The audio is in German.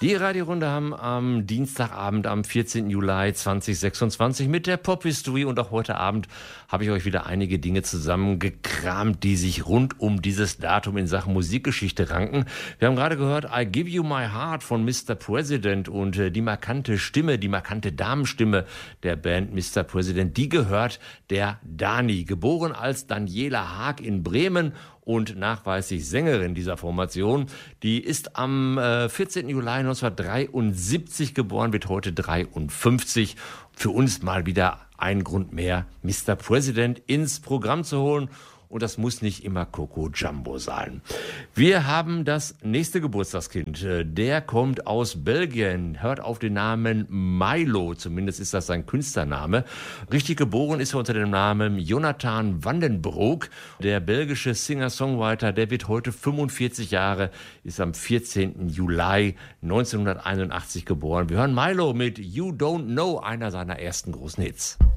Die Radiorunde haben am Dienstagabend, am 14. Juli 2026 mit der Pop-History und auch heute Abend habe ich euch wieder einige Dinge zusammengekramt, die sich rund um dieses Datum in Sachen Musikgeschichte ranken. Wir haben gerade gehört I Give You My Heart von Mr. President und die markante Stimme, die markante Damenstimme der Band Mr. President, die gehört der Dani, geboren als Daniela Haag in Bremen und nachweislich Sängerin dieser Formation. Die ist am 14. Juli 1973 geboren, wird heute 53. Für uns mal wieder ein Grund mehr, Mr. President ins Programm zu holen. Und das muss nicht immer Coco Jumbo sein. Wir haben das nächste Geburtstagskind. Der kommt aus Belgien, hört auf den Namen Milo, zumindest ist das sein Künstlername. Richtig geboren ist er unter dem Namen Jonathan Vandenbroek. Der belgische Singer-Songwriter, der wird heute 45 Jahre, ist am 14. Juli 1981 geboren. Wir hören Milo mit You Don't Know, einer seiner ersten großen Hits.